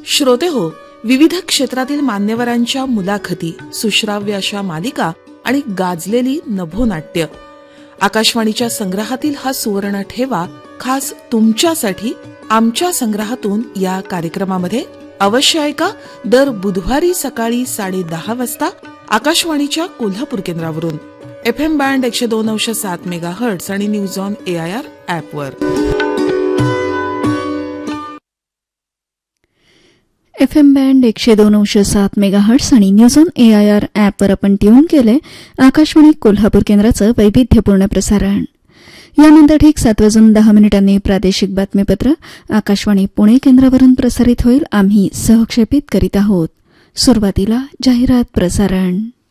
श्रोते हो, विविध क्षेत्रातील मान्यवरांच्या मुलाखती, सुश्राव्य अशा मालिका आणि गाजलेली नभोनाट्य. आकाशवाणीच्या संग्रहातील हा सुवर्ण ठेवा खास तुमच्यासाठी आमच्या संग्रहातून या कार्यक्रमामध्ये अवश्य ऐका. दर बुधवारी सकाळी 10:30 वाजता आकाशवाणीच्या कोल्हापूर केंद्रावरून FM बँड 102.7 मेगाहर्ट्झ आणि न्यूज ऑन AIR ॲपवर. FM बँड 102.7 मेगाहर्ट्झ आणि न्यूज ऑन AIR ॲपवर आपण ट्यून केले आकाशवाणी कोल्हापूर केंद्राचं वैविध्यपूर्ण प्रसारण. यानंतर ठीक 7:10 प्रादेशिक बातमीपत्र आकाशवाणी पुणे केंद्रावरून प्रसारित होईल. आम्ही सहक्षेपित करीत आहोत. सुरुवातीला जाहिरात प्रसारण.